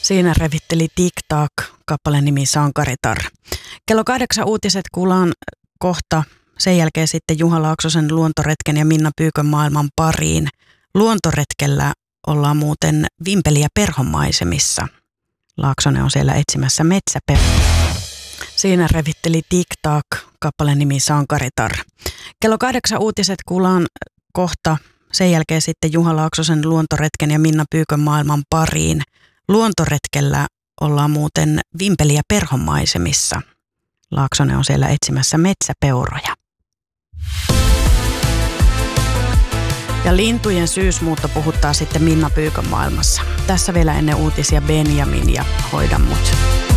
Siinä revitteli TikTok, kappaleen nimi Sankaritar. Kello 8 uutiset kuullaan kohta. Sen jälkeen sitten Juha Laaksosen luontoretken ja Minna Pyykön maailman pariin. Luontoretkellä ollaan muuten Vimpeli- ja Perhomaisemissa. Laaksonen on siellä etsimässä metsäpeuroja. Siinä revitteli TikTok, kappaleen nimi Sankaritar. Kello 8 uutiset kuullaan kohta. Sen jälkeen sitten Juha Laaksosen luontoretken ja Minna Pyykön maailman pariin. Luontoretkellä ollaan muuten Vimpeli- ja Perhomaisemissa. Laaksonen on siellä etsimässä metsäpeuroja. Ja lintujen syysmuutto puhuttaa sitten Minna Pyykön maailmassa. Tässä vielä ennen uutisia Benjamin ja Hoida mut.